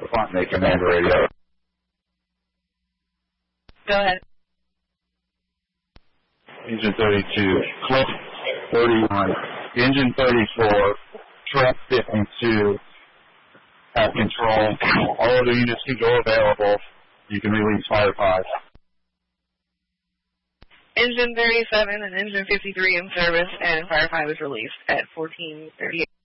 Fontenay Command Radio. Go ahead. Engine 32, Clip 31, Engine 34, Truck 52, have control. All of the units can go available. You can release Fire 5. Engine 37 and Engine 53 in service, and Fire 5 is released at 14:38.